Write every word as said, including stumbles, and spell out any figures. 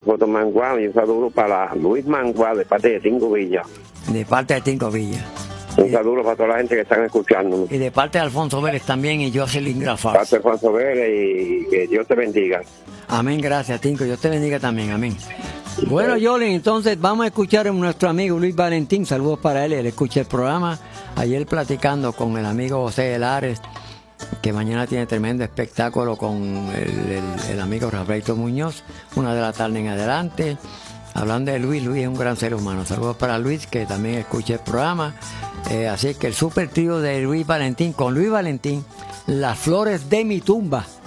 Foto Manguá, y un saludo para Luis Manguá, de parte de Cinco Villas. De parte de Cinco Villas. Un y saludo para toda la gente que están escuchando. Y de parte de Alfonso Vélez también y Jocelyn Grafaz. Parte de Alfonso Vélez y que Dios te bendiga. Amén, gracias, Tinco. Dios te bendiga también, amén. Bueno, Yolin, entonces vamos a escuchar a nuestro amigo Luis Valentín. Saludos para él, él escucha el programa. Ayer platicando con el amigo José Helares, que mañana tiene tremendo espectáculo con el, el, el amigo Rafaelito Muñoz, una de la tarde en adelante. Hablando de Luis, Luis es un gran ser humano. Saludos para Luis, que también escucha el programa. Eh, así que el super trío de Luis Valentín, con Luis Valentín, Las Flores de mi Tumba.